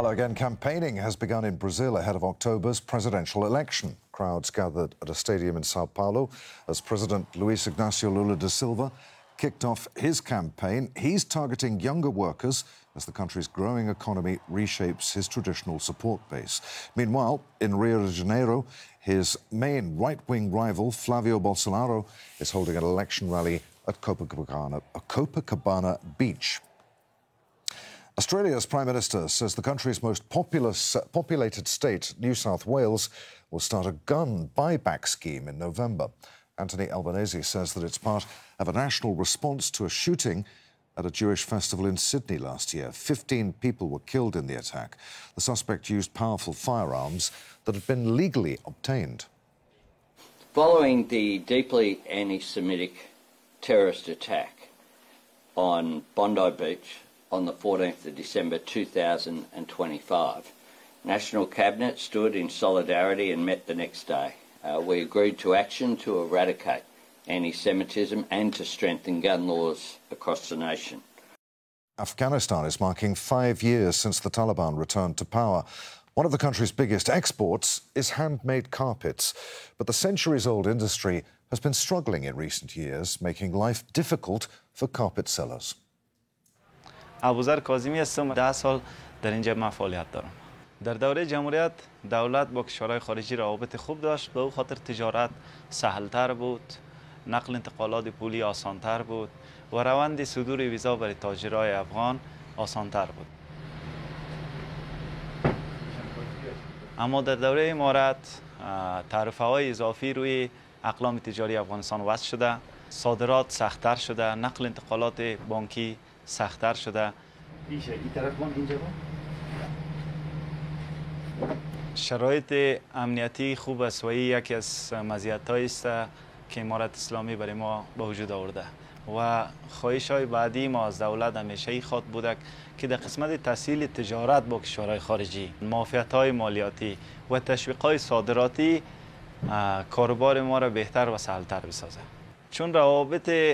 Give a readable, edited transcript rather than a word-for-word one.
Hello again. Campaigning has begun in Brazil ahead of October's presidential election. Crowds gathered at a stadium in Sao Paulo as President Luiz Inácio Lula da Silva kicked off his campaign. He's targeting younger workers as the country's growing economy reshapes his traditional support base. Meanwhile, in Rio de Janeiro, his main right-wing rival, Flavio Bolsonaro, is holding an election rally at Copacabana Beach. Australia's Prime Minister says the country's most populated state, New South Wales, will start a gun buyback scheme in November. Anthony Albanese says that it's part of a national response to a shooting at a Jewish festival in Sydney last year. 15 people were killed in the attack. The suspect used powerful firearms that had been legally obtained. Following the deeply anti-Semitic terrorist attack on Bondi Beach on the 14th of December 2025, National Cabinet stood in solidarity and met the next day. We agreed to action to eradicate anti-Semitism and to strengthen gun laws across the nation. Afghanistan is marking 5 years since the Taliban returned to power. One of the country's biggest exports is handmade carpets, but the centuries-old industry has been struggling in recent years, making life difficult for carpet sellers. ابوذر کاظمی هستم. 10 سال در اینجا من فعالیت دارم. در دوره جمهوریت دولت با کشورهای خارجی روابط خوب داشت، به او خاطر تجارت سهل‌تر بود، نقل انتقالات پولی آسان‌تر بود و روند صدور ویزا برای تاجرای افغان آسان‌تر بود. اما در دوره امارت تعرفه‌های اضافی روی اقلام تجاری افغانستان وضع شده، صادرات سخت‌تر شده، نقل انتقالات بانکی سخت‌تر شده. شرایط امنیتی خوب است و یکی از مزیت‌هایی است که امارت اسلامی برای ما به وجود آورده و خواهش‌های بعدی ما از دولت همیشه خواهد بود که در قسمت تسهیل تجارت با کشورهای خارجی، معافیت‌های مالیاتی و تشویق‌های صادراتی کاروبار ما را بهتر و سهل‌تر بسازد. چون روابط